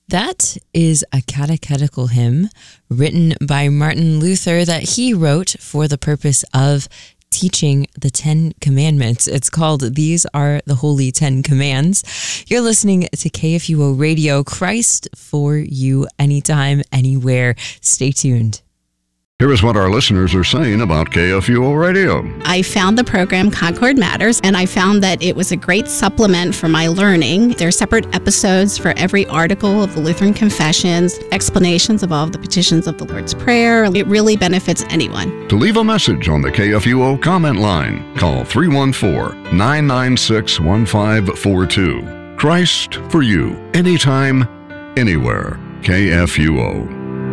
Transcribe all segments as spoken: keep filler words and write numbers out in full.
That is a catechetical hymn written by Martin Luther that he wrote for the purpose of teaching the Ten Commandments. It's called These Are the Holy Ten Commands. You're listening to K F U O Radio, Christ for you, anytime, anywhere. Stay tuned. Here is what our listeners are saying about K F U O Radio. I found the program Concord Matters, and I found that it was a great supplement for my learning. There are separate episodes for every article of the Lutheran Confessions, explanations of all of the petitions of the Lord's Prayer. It really benefits anyone. To leave a message on the K F U O comment line, call three one four, nine nine six, one five four two. Christ for you, anytime, anywhere. K F U O.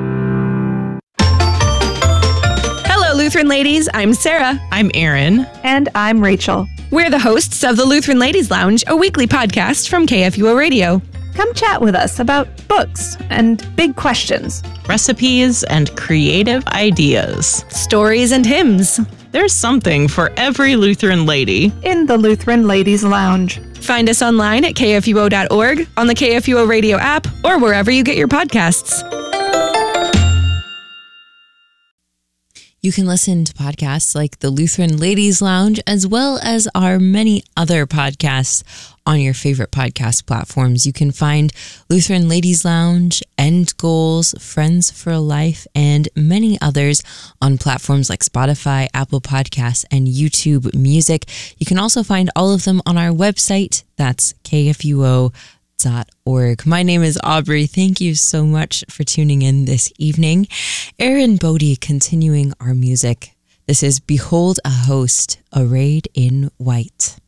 Lutheran Ladies, I'm Sarah. I'm Erin. And I'm Rachel. We're the hosts of the Lutheran Ladies Lounge, a weekly podcast from K F U O Radio. Come chat with us about books and big questions, recipes and creative ideas, stories and hymns. There's something for every Lutheran lady in the Lutheran Ladies Lounge. Find us online at K F U O dot org, on the K F U O Radio app, or wherever you get your podcasts. You can listen to podcasts like the Lutheran Ladies Lounge, as well as our many other podcasts on your favorite podcast platforms. You can find Lutheran Ladies Lounge, End Goals, Friends for Life, and many others on platforms like Spotify, Apple Podcasts, and YouTube Music. You can also find all of them on our website. That's K F U O dot org. My name is Aubrey. Thank you so much for tuning in this evening. Erin Bodie continuing our music. This is Behold a Host Arrayed in White.